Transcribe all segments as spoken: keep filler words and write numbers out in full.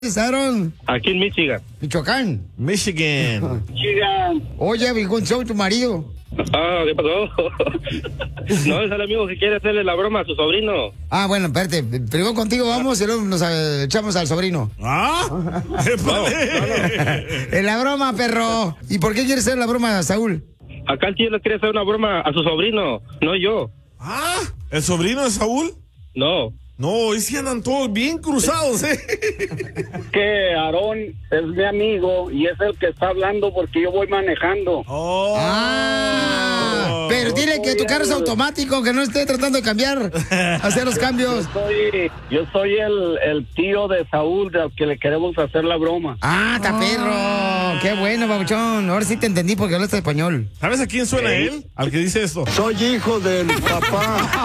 ¿Estaron? Aquí en Michigan. Michoacán. Michigan. Michigan. Oye, Vilgón, soy tu marido. Ah, ¿qué pasó? No, es el amigo que quiere hacerle la broma a su sobrino. Ah, bueno, espérate. Primero contigo vamos y luego nos eh, echamos al sobrino. ¿Ah? No, no, no. En la broma, perro. ¿Y por qué quieres hacer la broma, Saúl? Acá el tío le quiere hacer una broma a su sobrino, no yo. ¿Ah? ¿El sobrino de Saúl? No. No, hoy sí andan todos bien cruzados, ¿eh? Que Aarón es mi amigo y es el que está hablando porque yo voy manejando. Oh. Ah, pero dile que tu carro es automático, que no esté tratando de cambiar, hacer los cambios. Yo soy, yo soy el, el tío de Saúl, al que le queremos hacer la broma. Ah, está perro. Qué bueno, babuchón. Ahora sí te entendí porque hablaste español. ¿Sabes a quién suena ¿Eh? él? Al que dice esto. Soy hijo del papá.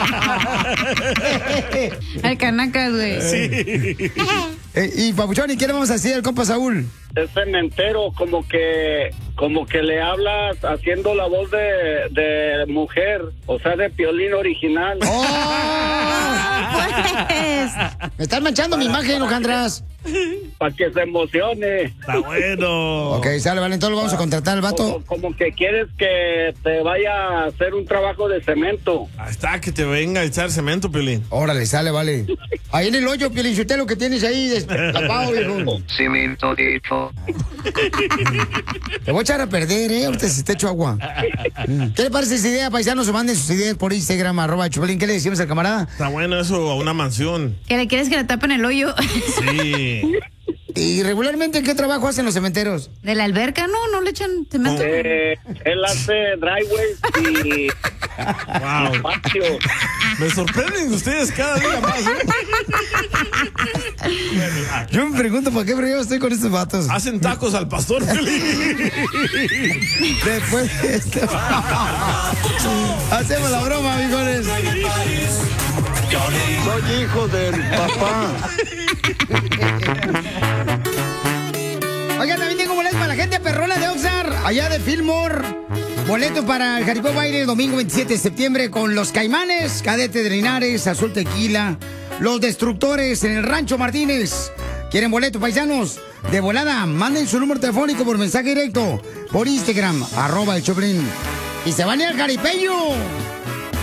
Al canacas, güey. Sí. Eh, y babuchón, ¿y qué le vamos a decir al compa Saúl? Es cementero, como que como que le hablas haciendo la voz de, de mujer, o sea, de Piolín original. ¡Oh! Pues. Me estás manchando mi imagen, Ojandras. Para que se emocione. Está bueno. Ok, sale, vale, entonces lo vamos a contratar al vato. Como, como que quieres que te vaya a hacer un trabajo de cemento. Ahí está, que te venga a echar cemento, Piolín. Órale, sale, vale. Ahí en el hoyo, Piolín, usted lo que tienes ahí destapado, viejo. Cemento dicho. Te voy a echar a perder, ¿eh? Ahorita se te echo agua. ¿Qué le parece esa idea, paisanos? O manden sus ideas por Instagram, arroba Chupelín. ¿Qué le decimos al camarada? Está bueno eso a una mansión. ¿Que le quieres que le tapen el hoyo? Sí. ¿Y regularmente qué trabajo hacen los cementeros? ¿De la alberca? No, no le echan cemento. Eh, él hace driveways y Wow. patio. Me sorprenden ustedes cada día más, ¿eh? Yo me pregunto por qué yo estoy con estos vatos. Hacen tacos al pastor, Piolín. Después de esto. Hacemos la broma, amigones. Soy hijo del papá. Oigan, también tengo boletos para la gente perrona de Oxnard, allá de Fillmore. Boletos para el Jaripeo Baile el domingo veintisiete de septiembre con los Caimanes, Cadete de Linares, Azul Tequila, Los Destructores en el Rancho Martínez. ¿Quieren boletos, paisanos? De volada, manden su número telefónico por mensaje directo, por Instagram, arroba el Choplin. Y se van a ir al Jaripeño.